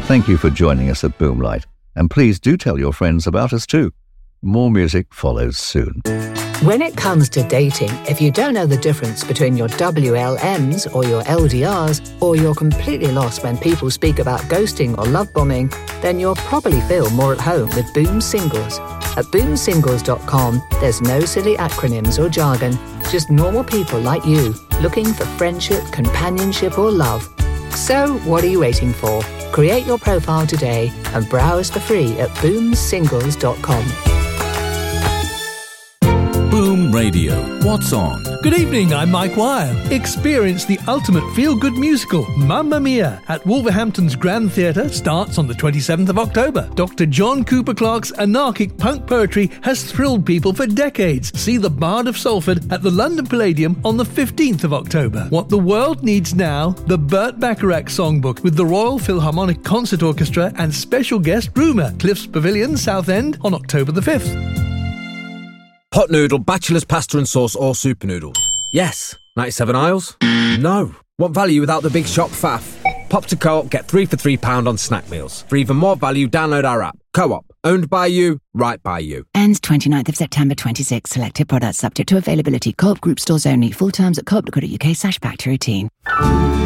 Thank you for joining us at Boomlight, and please do tell your friends about us too. More music follows soon. When it comes to dating, if you don't know the difference between your WLMs or your LDRs, or you're completely lost when people speak about ghosting or love bombing, then you'll probably feel more at home with Boom Singles. At boomsingles.com, there's no silly acronyms or jargon, just normal people like you, looking for friendship, companionship or love. So, what are you waiting for? Create your profile today and browse for free at boomsingles.com. Boom Radio. What's on? Good evening, I'm Mike Wire. Experience the ultimate feel-good musical, Mamma Mia, at Wolverhampton's Grand Theatre. Starts on the 27th of October. Dr. John Cooper Clarke's anarchic punk poetry has thrilled people for decades. See the Bard of Salford at the London Palladium on the 15th of October. What the world needs now, the Burt Bacharach Songbook with the Royal Philharmonic Concert Orchestra and special guest Rumour, Cliffs Pavilion, Southend on October the 5th. Hot noodle, bachelor's pasta and sauce or super noodles? Yes. 97 aisles? No. Want value without the big shop faff? Pop to Co-op, get 3 for £3 on snack meals. For even more value, download our app. Co-op. Owned by you, right by you. Ends 29th of September 26. Selected products subject to availability. Co-op group stores only. Full terms at co-op.co.uk/factory18.